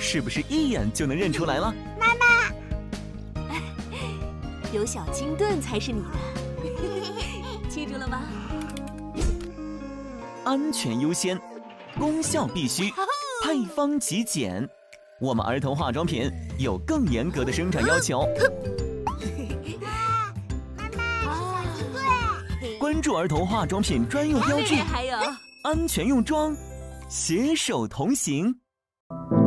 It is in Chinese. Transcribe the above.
是不是一眼就能认出来了？ 妈妈， 有小金盾才是你的，记住了吗？ 安全优先，功效必须，配方极简。我们儿童化妆品有更严格的生产要求。 妈妈，小金盾。 关注儿童化妆品专用标志， 还有安全用妆，携手同行。